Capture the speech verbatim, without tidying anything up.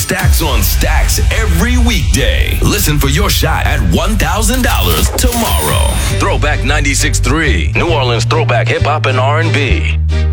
stacks on stacks every weekday. Listen for your shot at one thousand dollars tomorrow. Throwback ninety-six point three, New Orleans throwback hip hop and R and B.